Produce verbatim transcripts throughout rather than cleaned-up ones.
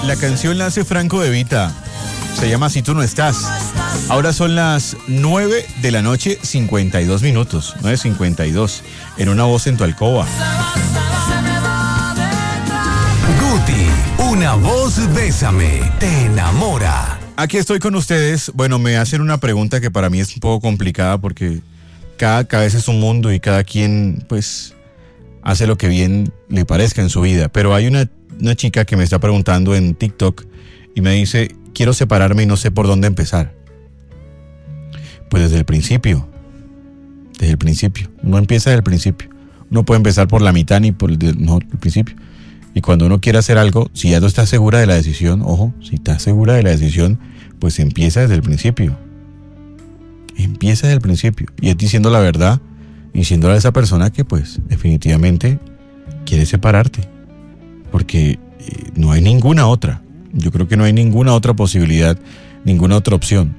La canción la hace Franco De Vita. Se llama Si tú no estás. Ahora son las nueve de la noche, cincuenta y dos minutos. nueve cincuenta y dos. En Una Voz en tu Alcoba. Guti, una voz bésame, te enamora. Aquí estoy con ustedes. Bueno, me hacen una pregunta que para mí es un poco complicada porque cada cabeza es un mundo y cada quien, pues, hace lo que bien le parezca en su vida. Pero hay una, una chica que me está preguntando en TikTok y me dice, quiero separarme y no sé por dónde empezar. Pues desde el principio. Desde el principio. Uno empieza desde el principio. Uno puede empezar por la mitad ni por el, no, el principio. Y cuando uno quiere hacer algo, si ya no está segura de la decisión, ojo, si está segura de la decisión, pues empieza desde el principio. Empieza desde el principio. Y es diciendo la verdad, y diciéndole a esa persona que pues definitivamente quiere separarte. Porque eh, no hay ninguna otra. Yo creo que no hay ninguna otra posibilidad, ninguna otra opción.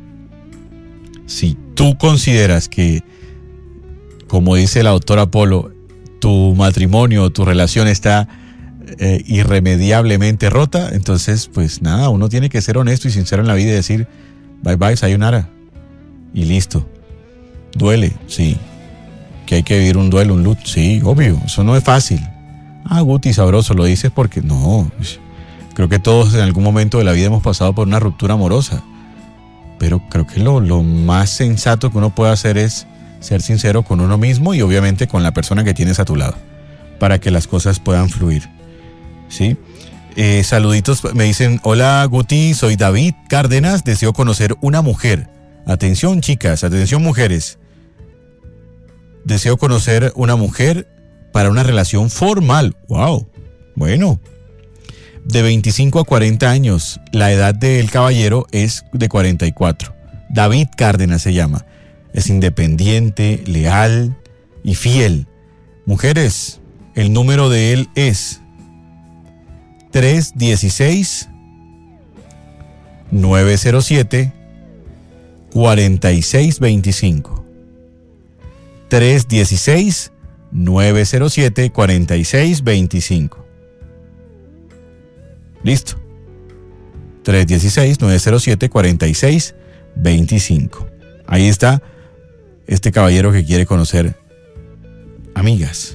Si tú consideras que, como dice la doctora Polo, tu matrimonio, tu relación está eh, irremediablemente rota, entonces pues nada, uno tiene que ser honesto y sincero en la vida y decir bye bye, sayonara y listo. Duele, sí. Que hay que vivir un duelo, un luto, sí, obvio, eso no es fácil. Ah, Guti, sabroso, lo dices porque no, creo que todos en algún momento de la vida hemos pasado por una ruptura amorosa, pero creo que lo, lo más sensato que uno puede hacer es ser sincero con uno mismo y obviamente con la persona que tienes a tu lado, para que las cosas puedan fluir, ¿sí? Eh, saluditos, me dicen, hola Guti, soy David Cárdenas, deseo conocer una mujer. Atención chicas, atención mujeres. Deseo conocer una mujer para una relación formal. Wow, bueno. De veinticinco a cuarenta años, la edad del caballero es de cuarenta y cuatro. David Cárdenas se llama. Es independiente, leal y fiel. Mujeres, el número de él es tres uno seis, nueve cero siete, cuatro seis dos cinco. tres uno seis, nueve cero siete, cuatro seis dos cinco. Listo. tres uno seis, nueve cero siete, cuatro seis dos cinco. Ahí está este caballero que quiere conocer amigas.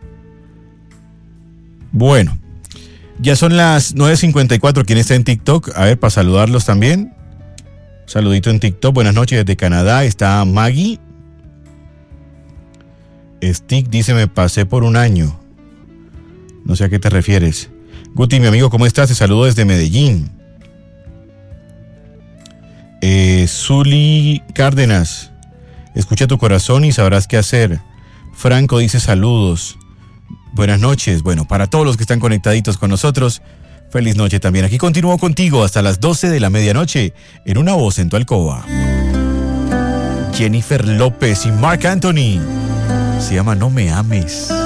Bueno, ya son las nueve cincuenta y cuatro. ¿Quién está en TikTok? A ver, para saludarlos también. Saludito en TikTok. Buenas noches desde Canadá. Está Maggie. Stick dice, me pasé por un año. No sé a qué te refieres. Guti, mi amigo, ¿cómo estás? Te saludo desde Medellín. Eh, Zuli Cárdenas. Escucha tu corazón y sabrás qué hacer. Franco dice saludos. Buenas noches. Bueno, para todos los que están conectaditos con nosotros, feliz noche también. Aquí continúo contigo hasta las doce de la medianoche en Una Voz en tu Alcoba. Jennifer López y Marc Anthony. Se llama No Me Ames.